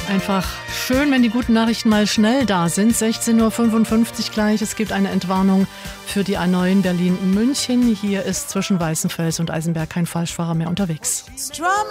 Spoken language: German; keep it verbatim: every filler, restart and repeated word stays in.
Einfach schön, wenn die guten Nachrichten mal schnell da sind. sechzehn Uhr fünfundfünfzig gleich. Es gibt eine Entwarnung für die A neun Berlin-München. Hier ist zwischen Weißenfels und Eisenberg kein Falschfahrer mehr unterwegs.